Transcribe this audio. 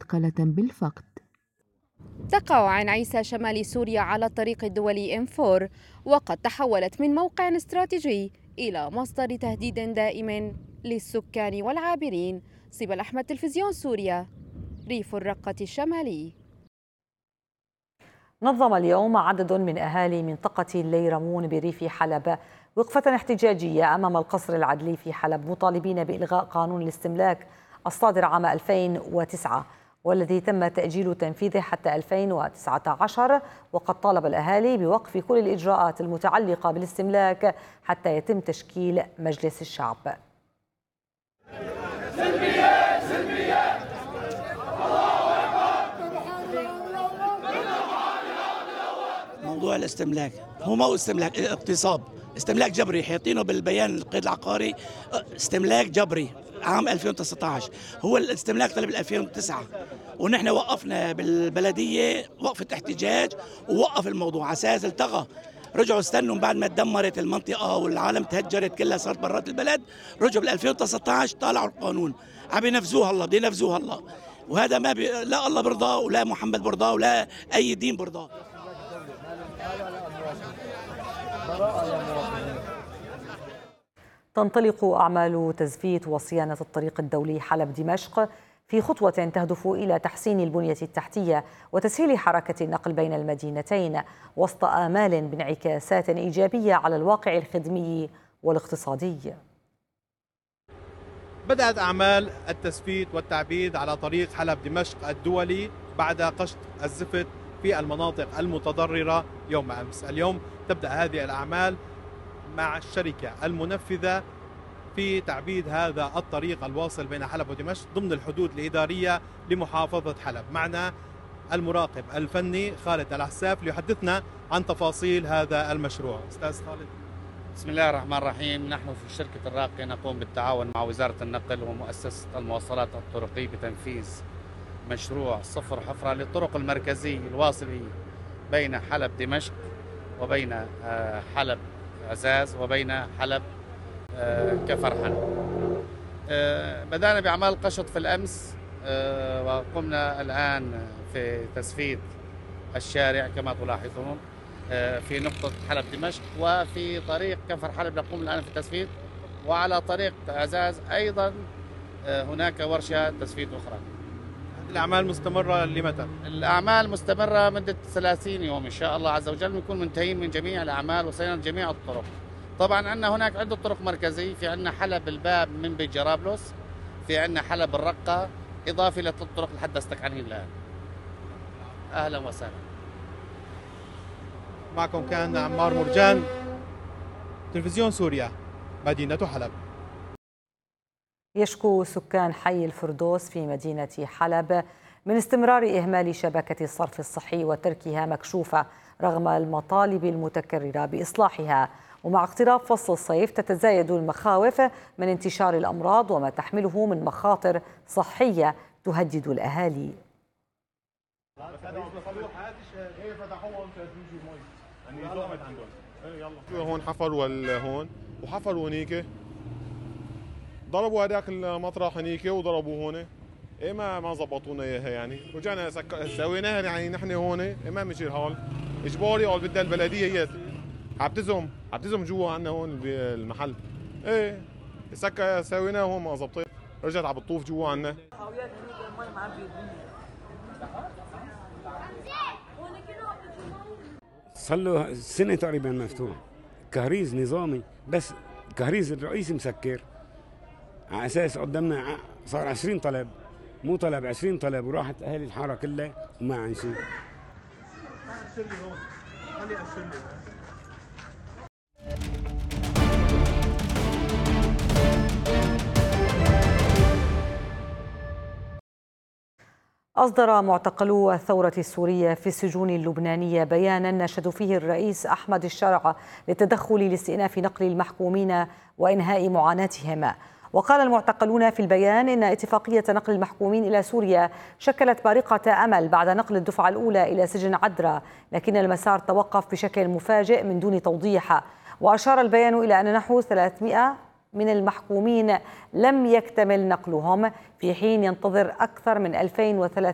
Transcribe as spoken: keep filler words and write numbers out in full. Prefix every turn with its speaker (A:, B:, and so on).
A: مثقلة بالفقد.
B: تقع عين عيسى شمال سوريا على الطريق الدولي إم أربعة، وقد تحولت من موقع استراتيجي إلى مصدر تهديد دائم للسكان والعابرين. صبا أحمد، تلفزيون سوريا، ريف الرقة الشمالي.
C: نظم اليوم عدد من أهالي منطقة ليرمون بريف حلب وقفة احتجاجية أمام القصر العدلي في حلب، مطالبين بإلغاء قانون الاستملاك الصادر عام ألفين وتسعة والذي تم تأجيل تنفيذه حتى ألفين وتسعة عشر. وقد طالب الأهالي بوقف كل الإجراءات المتعلقة بالاستملاك حتى يتم تشكيل مجلس الشعب.
D: موضوع الاستملاك هو مو استملاك، اغتصاب، استملاك جبري، حاطينه بالبيان القيد العقاري استملاك جبري عام ألفين وتسعة عشر. هو الاستملاك طلع بال ألفين وتسعة، ونحن وقفنا بالبلديه وقفه احتجاج ووقف الموضوع على اساس التغى. رجعوا استنوا بعد ما تدمرت المنطقه والعالم تهجرت كلها صارت برات البلد، رجعوا بال ألفين وتسعة عشر طالعوا القانون عم ينفذوه هلا، بده ينفذوه هلا، وهذا ما بي... لا الله برضاه ولا محمد برضاه ولا اي دين برضاه.
C: تنطلق أعمال تزفيت وصيانة الطريق الدولي حلب دمشق في خطوة تهدف إلى تحسين البنية التحتية وتسهيل حركة النقل بين المدينتين وسط آمال بانعكاسات إيجابية على الواقع الخدمي والاقتصادي.
E: بدأت أعمال التزفيت والتعبيد على طريق حلب دمشق الدولي بعد قشط الزفت في المناطق المتضررة يوم أمس. اليوم تبدأ هذه الأعمال مع الشركة المنفذة في تعبيد هذا الطريق الواصل بين حلب ودمشق ضمن الحدود الإدارية لمحافظة حلب. معنا المراقب الفني خالد العساف ليحدثنا عن تفاصيل هذا المشروع. أستاذ خالد.
F: بسم الله الرحمن الرحيم. نحن في شركة الراقية نقوم بالتعاون مع وزارة النقل ومؤسسة المواصلات الطرقية بتنفيذ مشروع صفر حفرة للطرق المركزية الواصلة بين حلب دمشق وبين حلب عزاز وبين حلب كفر حلب. بدأنا بأعمال القشط في الأمس وقمنا الآن في تسفيد الشارع كما تلاحظون في نقطة حلب دمشق، وفي طريق كفر حلب نقوم الآن في التسفيد، وعلى طريق عزاز أيضا هناك ورشة تسفيد أخرى.
E: الأعمال مستمرة لمتى؟
F: الأعمال مستمرة مدة ثلاثين يوم إن شاء الله عز وجل، نكون منتهين من جميع الأعمال وصيانة جميع الطرق. طبعا عندنا هناك عدة طرق مركزية، في عندنا حلب الباب من بيت جرابلس، في عندنا حلب الرقة، إضافة للطرق اللي حدثتك عنها الآن. أهلا وسهلا.
E: معكم كان عمار مرجان، تلفزيون سوريا، مدينة حلب.
C: يشكو سكان حي الفردوس في مدينة حلب من استمرار إهمال شبكة الصرف الصحي وتركها مكشوفة رغم المطالب المتكررة بإصلاحها. ومع اقتراب فصل الصيف تتزايد المخاوف من انتشار الأمراض وما تحمله من مخاطر صحية تهدد الأهالي.
G: هون حفر ولا هون وحفروا هنيك، ضربوا هذاك المطرح هنيك وضربوا هون، ايه ما ما ظبطونا اياها يعني، رجعنا سويناها يعني نحن هون، إيه ما مشي الحال، اجباري او بدها البلديه هي عبتزم عبتزم جوا عنا هون بالمحل، ايه سكا سويناها هون ما ظبطت، رجعت عم بتطوف جوا عنا.
H: صار له سنه تقريبا مفتوح، كهريز نظامي بس الكهريز الرئيسي مسكر، على اساس قدامنا صار عشرين طلب، مو طلب عشرين طلب، وراحت اهالي الحاره كلها وما عن شيء.
C: أصدر معتقلو الثورة السورية في السجون اللبنانية بيانا ناشدوا فيه الرئيس أحمد الشرع للتدخل لاستئناف نقل المحكومين وإنهاء معاناتهم. وقال المعتقلون في البيان إن اتفاقية نقل المحكومين إلى سوريا شكلت بارقة أمل بعد نقل الدفعة الأولى إلى سجن عدرا، لكن المسار توقف بشكل مفاجئ من دون توضيح. وأشار البيان إلى أن نحو ثلاثمئة من المحكومين لم يكتمل نقلهم، في حين ينتظر أكثر من ألفين وثلاثمئة